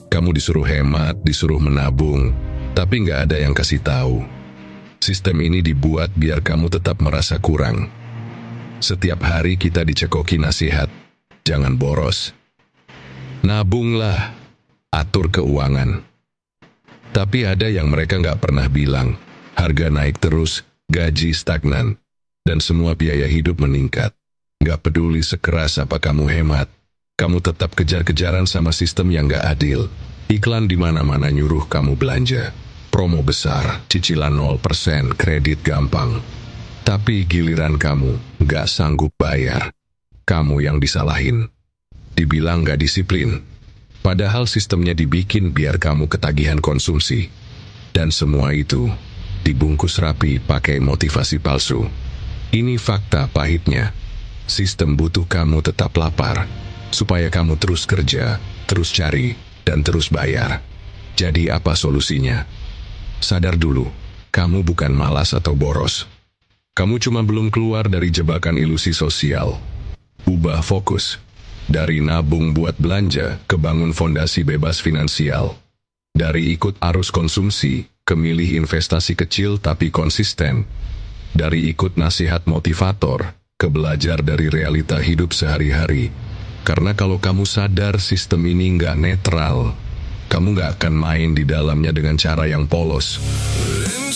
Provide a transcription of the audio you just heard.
Kamu disuruh hemat, disuruh menabung, tapi nggak ada yang kasih tahu. Sistem ini dibuat biar kamu tetap merasa kurang. Setiap hari kita dicekoki nasihat, jangan boros. Nabunglah, atur keuangan. Tapi ada yang mereka nggak pernah bilang, harga naik terus, gaji stagnan, dan semua biaya hidup meningkat. Nggak peduli sekeras apa kamu hemat, kamu tetap kejar-kejaran sama sistem yang nggak adil. Iklan di mana-mana nyuruh kamu belanja. Promo besar, cicilan 0%, kredit gampang. Tapi giliran kamu nggak sanggup bayar, kamu yang disalahin. Dibilang nggak disiplin. Padahal sistemnya dibikin biar kamu ketagihan konsumsi. Dan semua itu dibungkus rapi pakai motivasi palsu. Ini fakta pahitnya. Sistem butuh kamu tetap lapar, supaya kamu terus kerja, terus cari, dan terus bayar. Jadi apa solusinya? Sadar dulu, kamu bukan malas atau boros. Kamu cuma belum keluar dari jebakan ilusi sosial. Ubah fokus. Dari nabung buat belanja, ke bangun fondasi bebas finansial. Dari ikut arus konsumsi, ke milih investasi kecil tapi konsisten. Dari ikut nasihat motivator, ke belajar dari realita hidup sehari-hari. Karena kalau kamu sadar sistem ini nggak netral, kamu nggak akan main di dalamnya dengan cara yang polos.